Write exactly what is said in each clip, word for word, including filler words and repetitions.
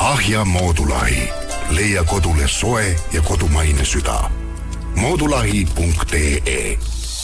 Ahja Moodulahi. Leia kodule soe ja kodumaine süda. moodulahi punkt ee.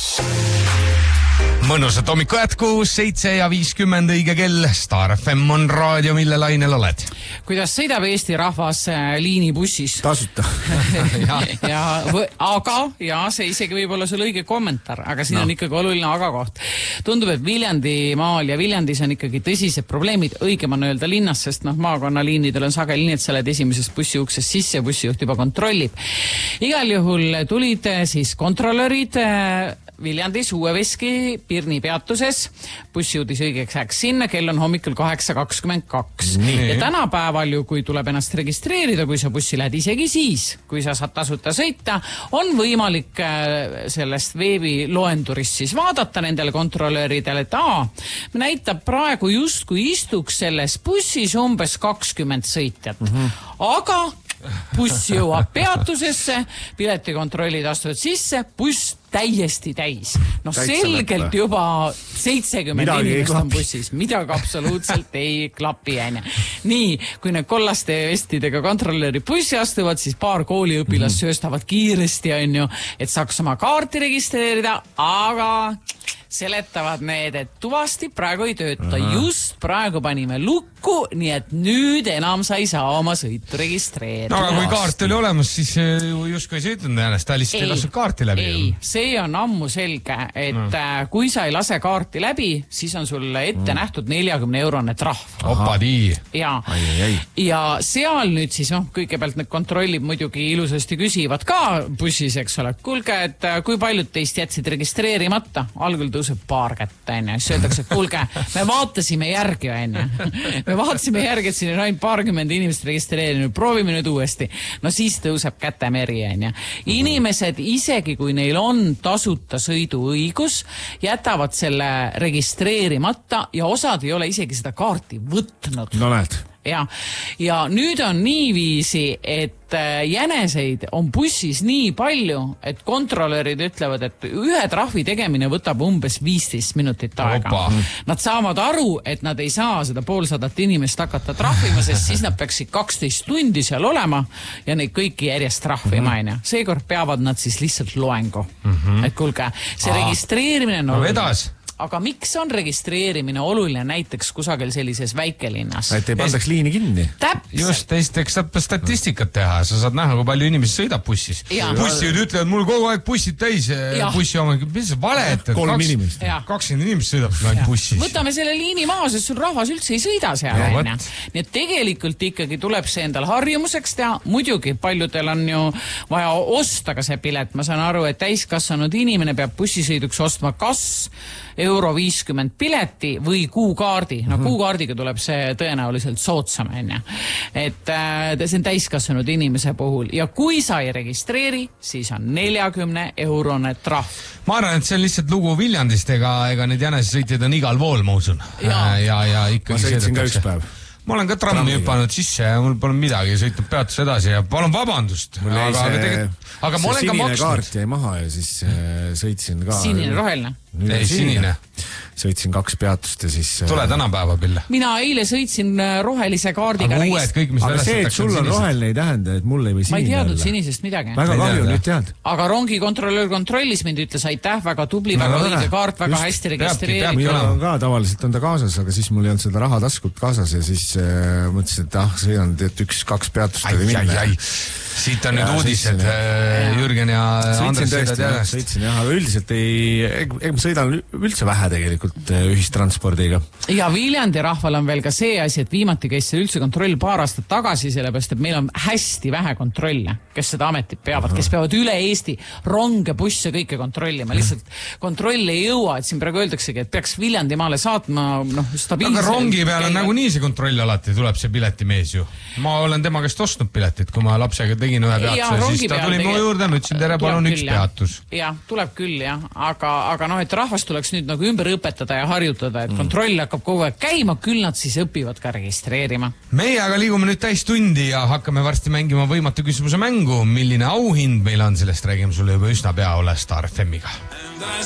Mõnusat hommiku jätku, seitse ja viiskümmend õige kell. Star F M on raadio, mille lainel oled. Kuidas sõidab Eesti rahvas liinibussis? Tasuta. ja, ja, aga, ja see isegi võib olla sul õige kommentaar, aga siin no. on ikkagi oluline aga koht. Tundub, et Viljandimaal ja Viljandis on ikkagi tõsised probleemid, õigem on öelda linnas, sest noh, maakonnaliinidel on sageli nii, et sa oled esimesest bussi uksest sisse ja bussijuht juba kontrollib. Igal juhul tulid siis kontrollörid Viljandis Uueveski Pirni peatuses. Buss jõudis õigeks ajaks sinna, kell on hommikul kaheksa kakskümmend kaks. Ja tänapäeval ju, kui tuleb ennast registreerida, kui sa bussi lähed isegi siis, kui sa saad tasuta sõita, on võimalik sellest veebiloendurist siis vaadata nendele kontrollöridele, et aa, näitab praegu just, kui istuks selles bussis umbes kakskümmend sõitjat. Mm-hmm. Aga buss jõuab peatusesse, piletikontrollid astuvad sisse, buss täiesti täis. No selgelt juba seitsekümmend inimest on bussis. Midagi absoluutselt ei klapi. Nii, kui need kollaste vestidega kontrolleri bussi astuvad, siis paar kooliõpilast sööstavad kiiresti, on ju, et saaks oma kaarti registreerida, aga seletavad need, et tuvasti praegu ei tööta. Aha. Just praegu panime lukku, nii et nüüd enam sa ei saa oma sõitu registreerida. No aga kui kaart oli olemas, siis just kui ei sõitnud ennast, ta lihtsalt ei lasu kaarti läbi. Ei, see on ammu selge, et no. kui sa ei lase kaarti läbi, siis on sulle ette mm. nähtud neljakümne eurone trahv. Opadii. Ja, ai, ai. ja seal nüüd siis, noh, kõigepealt need kontrollib muidugi ilusasti küsivad ka bussis, eks ole. Kuulge, et kui paljud teist jätsid registreerimata? Algul tõuseb paar kätte, enne. Siis öeldakse, et kuulge, me vaatasime järgi, enne. Me vaatasime järgi, et siin on ainult paarkümmend inimest registreerinud. Proovime nüüd uuesti. No siis tõuseb kätemeri, enne. Inimesed, isegi kui neil on tasuta sõiduõigus, jätavad selle registreerimata ja osad ei ole isegi seda kaarti võtnud. No näed. Ja, ja nüüd on niiviisi, et jäneseid on bussis nii palju, et kontrolörid ütlevad, et ühe trahvi tegemine võtab umbes viisteist minutit aega. Opa. Nad saavad aru, et nad ei saa seda poolsadat inimest hakata trahvima, sest siis nad peaksid kaksteist tundi seal olema ja neid kõiki järjest trahvima. Mm-hmm. Seekord peavad nad siis lihtsalt loengu. Mm-hmm. Et kuulge, see Aa. registreerimine on no, vedas. Aga miks on registreerimine oluline näiteks kusagil sellises väikelinnas? Et ei pandaks liini kinni. Täpselt. Just, esiteks saab statistikat teha. Sa saad näha, kui palju inimesi sõidab bussis. Bussijuhid ütlevad, mul kogu aeg bussid täis. Ja. Bussi oma, mis sa valetad? Kolm inimest. kakskümmend inimest sõidab ainult bussis. Võtame selle liini maha, sest sul rahvas üldse ei sõida seal. Ja, nii et tegelikult ikkagi tuleb see endal harjumuseks teha. Muidugi paljudel on ju vaja osta ka see pilet. Ma saan aru, et täiskasvanud inimene peab bussisõiduks ostma kas euro viiskümmend pileti või kuukaardi. No kuukaardiga tuleb see tõenäoliselt soodsam, enne. Et äh, see on täiskasvanud inimese puhul. Ja kui sa ei registreeri, siis on neljakümne eurone trahv. Ma arvan, et see on lihtsalt lugu Viljandist, ega, ega need jänesesõitjad on igal pool, ma usun. Ja, ja, ja ikkagi ma sõitsin ka üks päev. Ma olen ka trammi hüpanud sisse ja mul pole midagi, sõitnud peatus edasi ja palun vabandust. Mul jäi aga, see, aga see sinine maksnud. Kaart jäi maha ja siis äh, sõitsin ka. Sinine, roheline? Ei, sinine. Sõitsin kaks peatust ja siis... Tule tänapäeva, Pille. Mina eile sõitsin rohelise kaardiga. Aga uued kõik, mis aga see, et sul on roheline ei tähenda, et mul ei või sinine. Ma ei teadnud olla. Sinisest midagi. Väga kahju, nüüd tead. Aga rongi kontrollöör kontrollis mind, ütles aitäh, väga tubli, no, väga õige kaart, väga just, hästi registreeritud. Mina on ka, tavaliselt on ta kaasas, aga siis mul ei olnud seda raha taskut kaasas ja siis äh, mõtlesin, et ah, sõidan teet üks, kaks peatust ai, ai, ai. Siit on ja, nüüd uudised, Jürgen ja Andres sõidad jälle. Sõitsin jah, aga üldiselt ei, ei sõidan üldse vähe tegelikult ühistranspordiga. Ja Viljandi rahval on veel ka see asi, et viimati käis see üldse kontroll paar aastat tagasi, sellepärast, et meil on hästi vähe kontrolle, kes seda ametit peavad, kes peavad üle Eesti ronge, busse, kõike kontrollima. Lihtsalt kontroll ei jõua, et siin praegu öeldaksegi, et peaks Viljandimaale saatma noh, stabiilse... Aga rongi peal on nagu nii see kontroll alati, tuleb see piletimees ju. Ma olen tema käest ostnud piletit, kui ma lapsega tegin ühe peatuse, siis ta tuli mu juurde, ma ütlesin tere, palun üks peatus. Jah, tuleb küll, jah. Aga, aga noh, et rahvas tuleks nüüd nagu ümber õpetada ja harjutada, et kontroll hakkab kogu aeg käima, küll nad siis õpivad ka registreerima. Meie aga liigume nüüd täis tundi ja hakkame varsti mängima võimatu küsimuse mängu. Milline auhind meil on, sellest räägime sulle juba üsna pea ole Star F M-iga.